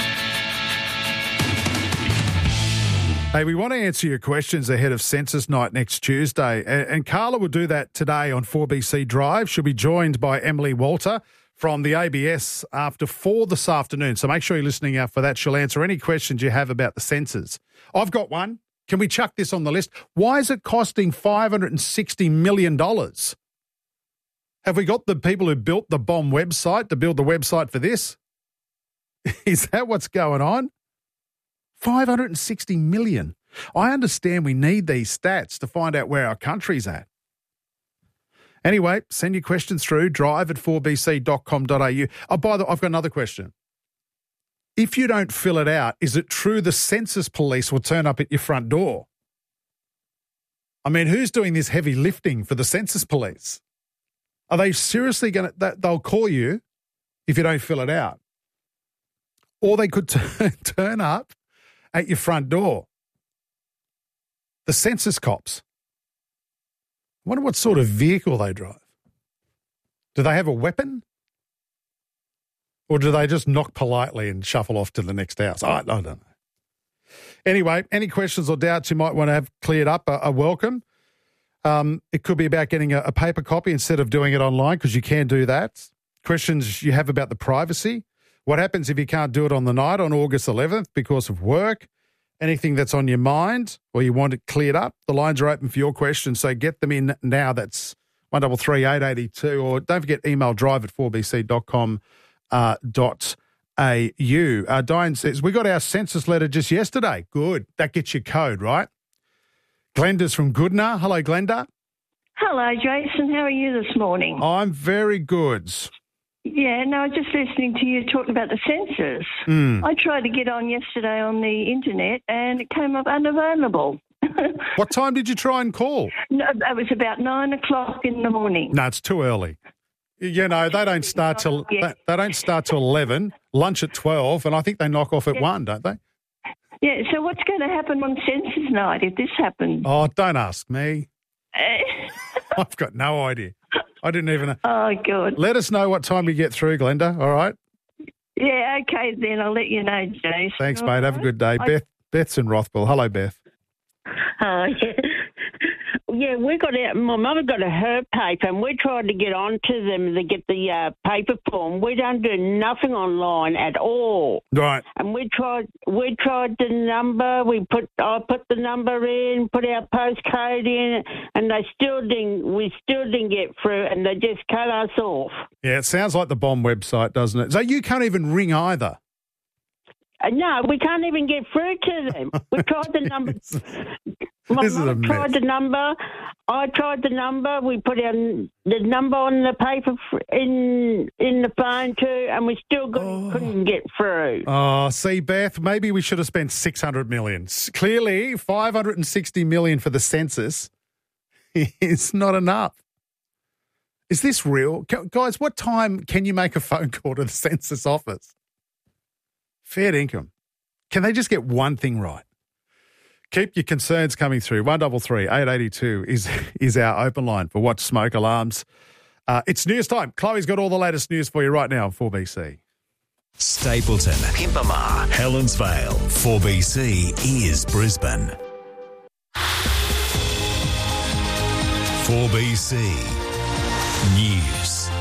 Hey, we want to answer your questions ahead of Census Night next Tuesday. And Carla will do that today on 4BC Drive. She'll be joined by Emily Walter from the ABS after 4 this afternoon. So make sure you're listening out for that. She'll answer any questions you have about the census. I've got one. Can we chuck this on the list? Why is it costing $560 million? Have we got the people who built the bomb website to build the website for this? Is that what's going on? $560 million. I understand we need these stats to find out where our country's at. Anyway, send your questions through, drive@4bc.com.au. Oh, by the way, I've got another question. If you don't fill it out, is it true the census police will turn up at your front door? I mean, who's doing this heavy lifting for the census police? Are they seriously going to, they'll call you if you don't fill it out? Or they could turn up at your front door. The census cops. I wonder what sort of vehicle they drive. Do they have a weapon? Or do they just knock politely and shuffle off to the next house? I don't know. Anyway, any questions or doubts you might want to have cleared up are welcome. It could be about getting a paper copy instead of doing it online, because you can do that. Questions you have about the privacy. What happens if you can't do it on the night on August 11th because of work? Anything that's on your mind or you want it cleared up, the lines are open for your questions, so get them in now. That's 133 882, or don't forget email drive@4bc.com.au. Diane says, we got our census letter just yesterday. Good. That gets your code, right? Glenda's from Goodna. Hello, Glenda. Hello, Jason. How are you this morning? I'm very good. Yeah, no, I was just listening to you talking about the census. I tried to get on yesterday on the internet and it came up unavailable. What time did you try and call? No, it was about 9 o'clock in the morning. No, it's too early. You know, they don't start till 11, lunch at 12, and I think they knock off at 1, don't they? Yeah, so what's going to happen on census night if this happens? Oh, don't ask me. I've got no idea. I didn't even know. Oh, good. Let us know what time you get through, Glenda, all right? Yeah, okay, then I'll let you know, Jason. Thanks, mate. Have a good day. Beth's in Rothwell. Hello, Beth. Yeah, we got out. My mother got her paper, and we tried to get on to them to get the paper form. We don't do nothing online at all. Right. And we tried the number. I put the number in, put our postcode in, and we still didn't get through, and they just cut us off. Yeah, it sounds like the bomb website, doesn't it? So you can't even ring either. No, we can't even get through to them. We tried the number. My mum tried the number. I tried the number. We put the number on the paper in the phone too, and we still couldn't get through. Oh, see, Beth, maybe we should have spent $600 million. Clearly, $560 million for the census is not enough. Is this real? Guys, what time can you make a phone call to the census office? Fair income. Can they just get one thing right? Keep your concerns coming through. 133 882 is our open line for Watch Smoke Alarms. It's news time. Chloe's got all the latest news for you right now on 4BC. Stapleton, Pimpama, Helensvale. 4BC is Brisbane. 4BC News.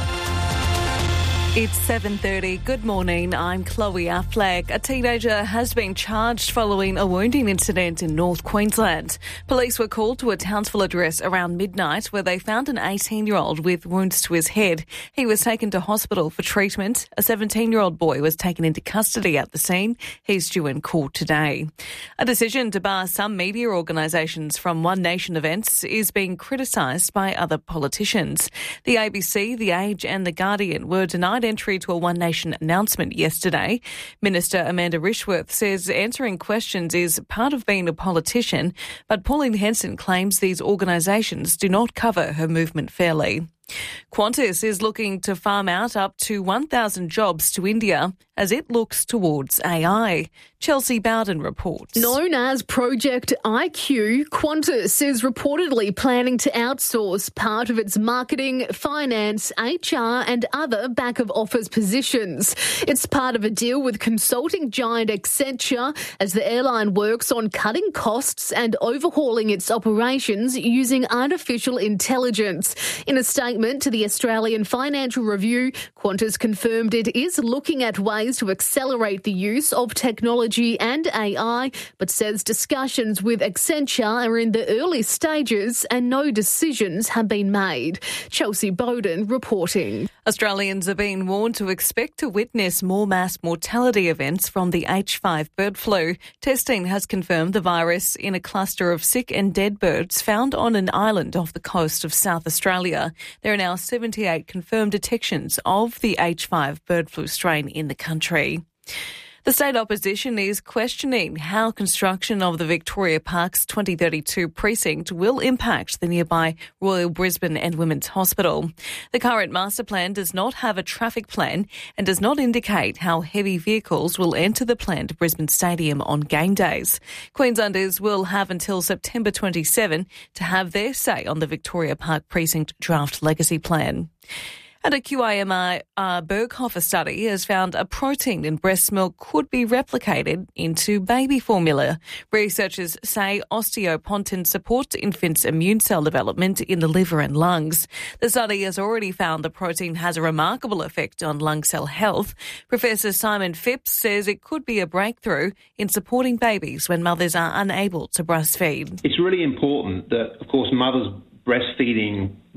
It's 7:30. Good morning. I'm Chloe Affleck. A teenager has been charged following a wounding incident in North Queensland. Police were called to a Townsville address around midnight where they found an 18-year-old with wounds to his head. He was taken to hospital for treatment. A 17-year-old boy was taken into custody at the scene. He's due in court today. A decision to bar some media organisations from One Nation events is being criticised by other politicians. The ABC, The Age and The Guardian were denied entry to a One Nation announcement yesterday. Minister Amanda Rishworth says answering questions is part of being a politician, but Pauline Henson claims these organisations do not cover her movement fairly. Qantas is looking to farm out up to 1,000 jobs to India as it looks towards AI. Chelsea Bowden reports. Known as Project IQ, Qantas is reportedly planning to outsource part of its marketing, finance, HR and other back-of-office positions. It's part of a deal with consulting giant Accenture as the airline works on cutting costs and overhauling its operations using artificial intelligence. In a statement to the Australian Financial Review, Qantas confirmed it is looking at ways to accelerate the use of technology and AI, but says discussions with Accenture are in the early stages and no decisions have been made. Chelsea Bowden reporting. Australians are being warned to expect to witness more mass mortality events from the H5 bird flu. Testing has confirmed the virus in a cluster of sick and dead birds found on an island off the coast of South Australia. There are now 78 confirmed detections of the H5 bird flu strain in the country. The state opposition is questioning how construction of the Victoria Park's 2032 precinct will impact the nearby Royal Brisbane and Women's Hospital. The current master plan does not have a traffic plan and does not indicate how heavy vehicles will enter the planned Brisbane Stadium on game days. Queenslanders will have until September 27 to have their say on the Victoria Park precinct draft legacy plan. And a QIMR Berghofer study has found a protein in breast milk could be replicated into baby formula. Researchers say osteopontin supports infants' immune cell development in the liver and lungs. The study has already found the protein has a remarkable effect on lung cell health. Professor Simon Phipps says it could be a breakthrough in supporting babies when mothers are unable to breastfeed. It's really important that, of course, mothers breastfeeding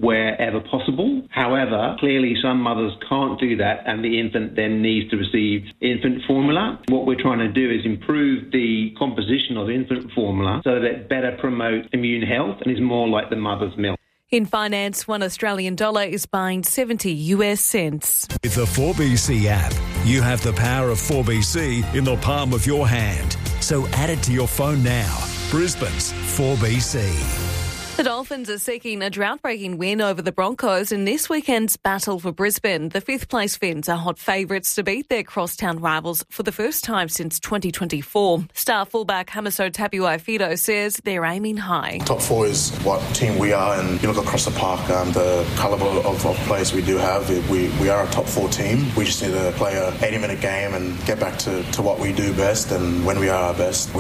wherever possible. However, clearly some mothers can't do that, and the infant then needs to receive infant formula. What we're trying to do is improve the composition of infant formula so that it better promotes immune health and is more like the mother's milk. In finance, $1 Australian is buying 70 US cents. With the 4BC app, you have the power of 4BC in the palm of your hand. So add it to your phone now. Brisbane's 4BC. The Dolphins are seeking a drought-breaking win over the Broncos in this weekend's battle for Brisbane. The fifth-place Finns are hot favourites to beat their crosstown rivals for the first time since 2024. Star fullback Hamiso Tabuai-Fidow says they're aiming high. Top four is what team we are, and you look across the park, the calibre of players we do have. We are a top four team. We just need to play a 80-minute game and get back to what we do best, and when we are our best,